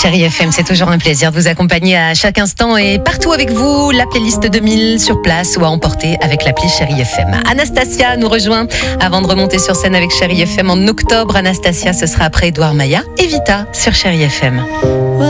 Chérie FM, c'est toujours un plaisir de vous accompagner à chaque instant et partout avec vous. La playlist 2000 sur place ou à emporter avec l'appli Chérie FM. Anastasia nous rejoint avant de remonter sur scène avec Chérie FM en octobre. Anastasia, ce sera après Edouard Maya et Vita sur Chérie FM.